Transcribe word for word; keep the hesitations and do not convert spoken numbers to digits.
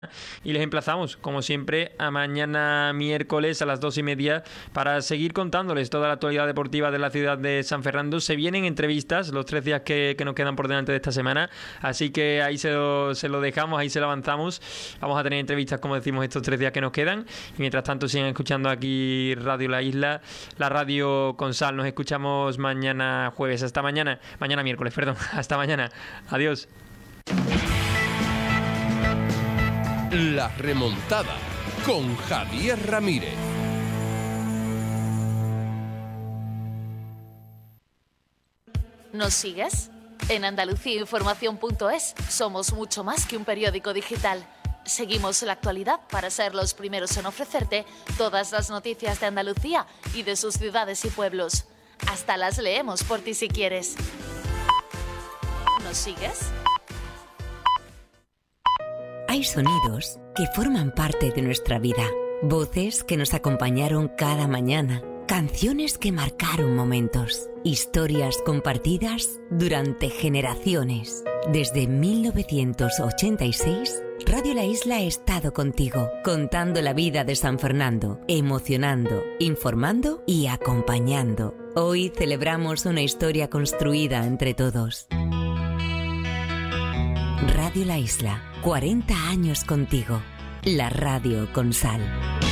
Y les emplazamos, como siempre, a mañana miércoles a las dos y media para seguir contándoles toda la actualidad deportiva de la ciudad de San Fernando. Se vienen entrevistas los tres días que, que nos quedan por delante de esta semana, así que ahí se lo, se lo dejamos, ahí se lo avanzamos. Vamos a tener entrevistas, como decimos, estos tres días que nos quedan. Y mientras tanto sigan escuchando aquí Radio La Isla, la radio con sal. Nos escuchamos mañana jueves. Hasta mañana, mañana miércoles, perdón. Hasta mañana. Adiós. La remontada con Javier Ramírez. ¿Nos sigues? En Andalucía Información punto es somos mucho más que un periódico digital. Seguimos la actualidad para ser los primeros en ofrecerte todas las noticias de Andalucía y de sus ciudades y pueblos. Hasta las leemos por ti si quieres. ¿Nos sigues? Hay sonidos que forman parte de nuestra vida, voces que nos acompañaron cada mañana, canciones que marcaron momentos, historias compartidas durante generaciones. Desde mil novecientos ochenta y seis, Radio La Isla ha estado contigo, contando la vida de San Fernando, emocionando, informando y acompañando. Hoy celebramos una historia construida entre todos. Radio La Isla, cuarenta años contigo. La radio con sal.